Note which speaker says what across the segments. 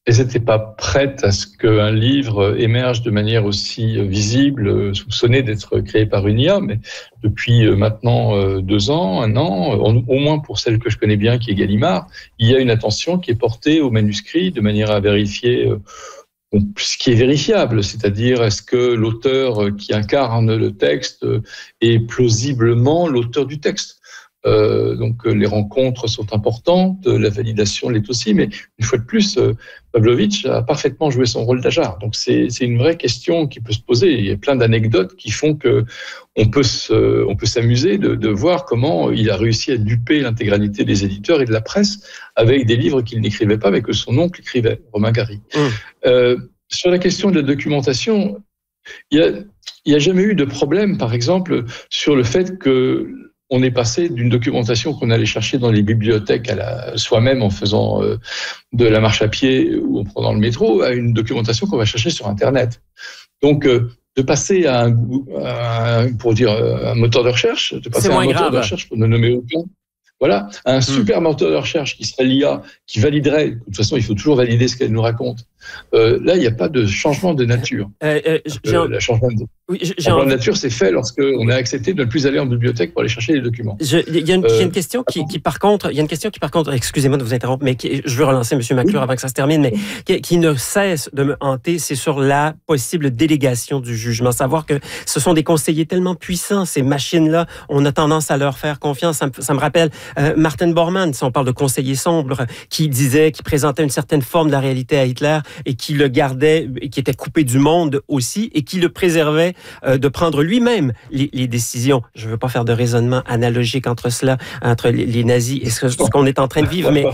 Speaker 1: elles n'étaient pas prêtes à ce qu'un livre émerge de manière aussi visible, soupçonné d'être créé par une IA, mais depuis maintenant 2 ans, 1 an, au moins pour celle que je connais bien, qui est Gallimard, il y a une attention qui est portée au manuscrit de manière à vérifier ce qui est vérifiable, c'est-à-dire est-ce que l'auteur qui incarne le texte est plausiblement l'auteur du texte. Donc les rencontres sont importantes, la validation l'est aussi, mais une fois de plus, Pavlovitch a parfaitement joué son rôle d'Ajar. Donc c'est une vraie question qui peut se poser. Il y a plein d'anecdotes qui font que on peut s'amuser de voir comment il a réussi à duper l'intégralité des éditeurs et de la presse avec des livres qu'il n'écrivait pas, mais que son oncle écrivait, Romain Gary. Sur la question de la documentation, il y a jamais eu de problème, par exemple, sur le fait que on est passé d'une documentation qu'on allait chercher dans les bibliothèques soi-même en faisant de la marche à pied ou en prenant le métro, à une documentation qu'on va chercher sur Internet. Donc, de passer à un moteur de recherche, de passer à un moteur de recherche pour ne nommer aucun, voilà, un super moteur de recherche qui serait l'IA, qui validerait, de toute façon il faut toujours valider ce qu'elle nous raconte. Là, il n'y a pas de changement de nature. Le changement de nature, c'est fait lorsqu'on a accepté de ne plus aller en bibliothèque pour aller chercher les documents.
Speaker 2: Il y a une question qui par contre, excusez-moi de vous interrompre, mais je veux relancer M. McClure avant que ça se termine, mais qui ne cesse de me hanter, c'est sur la possible délégation du jugement. Savoir que ce sont des conseillers tellement puissants, ces machines-là, on a tendance à leur faire confiance. Ça me rappelle Martin Bormann, si on parle de conseiller sombre, qui présentait une certaine forme de la réalité à Hitler et qui le gardait, et qui était coupé du monde aussi, et qui le préservait de prendre lui-même les décisions. Je ne veux pas faire de raisonnement analogique entre cela, entre les nazis et ce qu'on est en train de vivre, mais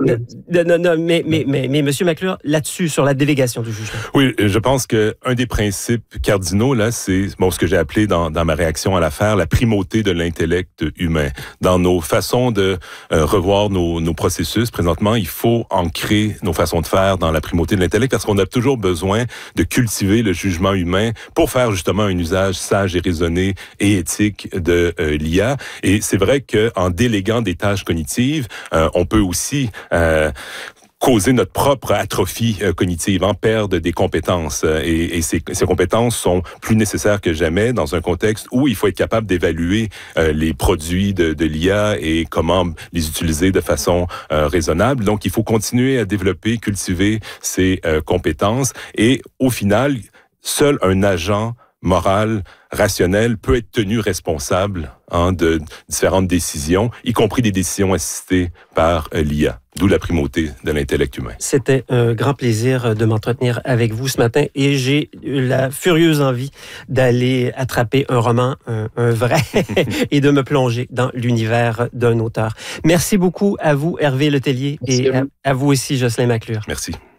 Speaker 2: M. McClure, là-dessus, sur la délégation du jugement.
Speaker 3: Oui, je pense qu'un des principes cardinaux, là, c'est ce que j'ai appelé dans ma réaction à l'affaire, la primauté de l'intellect humain. Dans nos façons de revoir nos processus, présentement, il faut ancrer nos façons de faire dans la primauté de l'intellect, parce qu'on a toujours besoin de cultiver le jugement humain pour faire justement un usage sage et raisonné et éthique de l'IA. Et c'est vrai qu'en déléguant des tâches cognitives, on peut aussi causer notre propre atrophie cognitive, perdre des compétences. Et ces compétences sont plus nécessaires que jamais dans un contexte où il faut être capable d'évaluer les produits de l'IA et comment les utiliser de façon raisonnable. Donc, il faut continuer à développer, cultiver ces compétences. Et au final, seul un agent moral, rationnel, peut être tenu responsable de différentes décisions, y compris des décisions assistées par l'IA. D'où la primauté de l'intellect humain.
Speaker 2: C'était un grand plaisir de m'entretenir avec vous ce matin et j'ai eu la furieuse envie d'aller attraper un roman, un vrai, et de me plonger dans l'univers d'un auteur. Merci beaucoup à vous, Hervé Letellier, et à vous aussi, Jocelyn McClure.
Speaker 3: Merci.